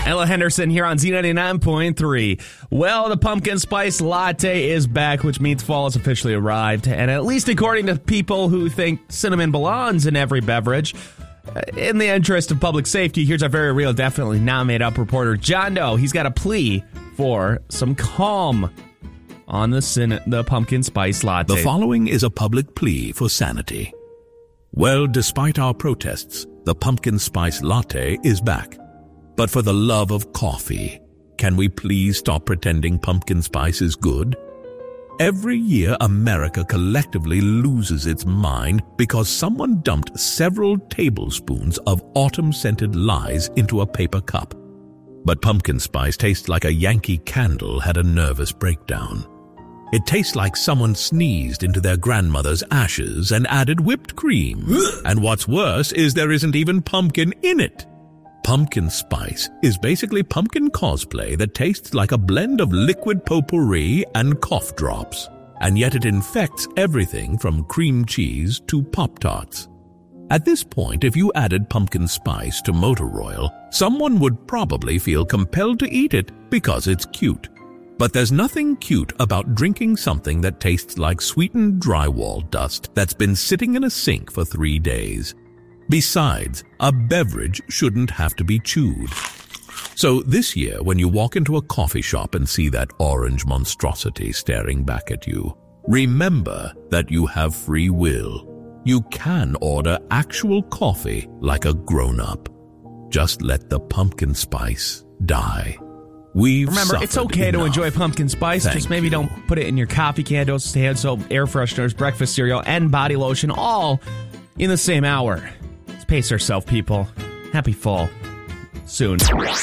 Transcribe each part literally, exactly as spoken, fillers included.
Ella Henderson here on Z ninety-nine point three. Well, the pumpkin spice latte is back, which means fall has officially arrived. And at least according to people who think cinnamon belongs in every beverage, in the interest of public safety, here's our very real, definitely not made up reporter, John Doe. He's got a plea for some calm on the cin- the pumpkin spice latte. The following is a public plea for sanity. Well, despite our protests, the pumpkin spice latte is back. But for the love of coffee, can we please stop pretending pumpkin spice is good? Every year, America collectively loses its mind because someone dumped several tablespoons of autumn-scented lies into a paper cup. But pumpkin spice tastes like a Yankee Candle had a nervous breakdown. It tastes like someone sneezed into their grandmother's ashes and added whipped cream. And what's worse is there isn't even pumpkin in it. Pumpkin spice is basically pumpkin cosplay that tastes like a blend of liquid potpourri and cough drops. And yet it infects everything from cream cheese to Pop-Tarts. At this point, if you added pumpkin spice to Motor Oil, someone would probably feel compelled to eat it because it's cute. But there's nothing cute about drinking something that tastes like sweetened drywall dust that's been sitting in a sink for three days. Besides, a beverage shouldn't have to be chewed. So this year, when you walk into a coffee shop and see that orange monstrosity staring back at you, remember that you have free will. You can order actual coffee like a grown-up. Just let the pumpkin spice die. We've Remember, it's okay enough. to enjoy pumpkin spice. Thank Just maybe you. don't put it in your coffee candles, hand soap, air fresheners, breakfast cereal, and body lotion all in the same hour. Let's pace ourselves, people. Happy fall. Soon.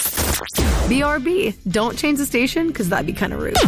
B R B. Don't change the station, because that'd be kind of rude.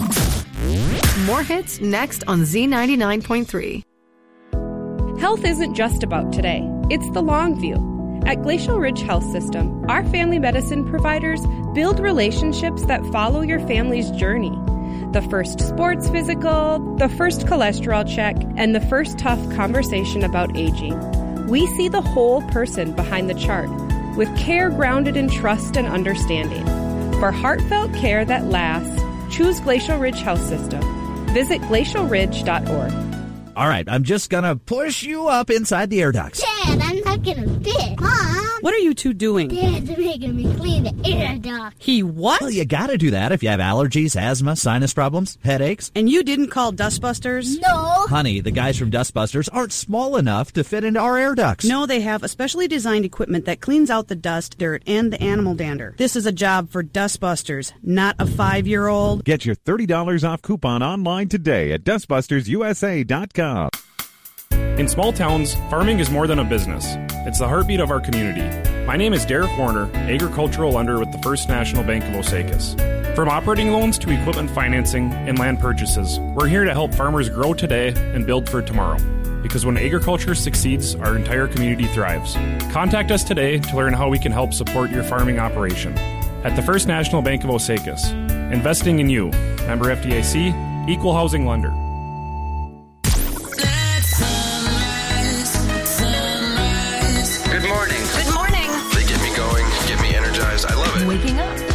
More hits next on Z ninety-nine point three. Health isn't just about today. It's the long view. At Glacial Ridge Health System, our family medicine providers build relationships that follow your family's journey. The first sports physical, the first cholesterol check, and the first tough conversation about aging. We see the whole person behind the chart, with care grounded in trust and understanding. For heartfelt care that lasts, choose Glacial Ridge Health System. Visit glacial ridge dot org. All right, I'm just going to push you up inside the air ducts. Dad, I'm not going to fit. Mom! What are you two doing? Dad's making me clean the air duct. He what? Well, you got to do that if you have allergies, asthma, sinus problems, headaches. And you didn't call Dustbusters? No. Honey, the guys from Dustbusters aren't small enough to fit into our air ducts. No, they have a specially designed equipment that cleans out the dust, dirt, and the animal dander. This is a job for Dustbusters, not a five-year-old. Get your thirty dollars off coupon online today at dust busters u s a dot com. In small towns, farming is more than a business. It's the heartbeat of our community. My name is Derek Warner, agricultural lender with the First National Bank of Osakis. From operating loans to equipment financing and land purchases, we're here to help farmers grow today and build for tomorrow. Because when agriculture succeeds, our entire community thrives. Contact us today to learn how we can help support your farming operation. At the First National Bank of Osakis, investing in you. Member F D I C, Equal Housing Lender. Good morning. Good morning. They get me going, get me energized. I love it. Waking up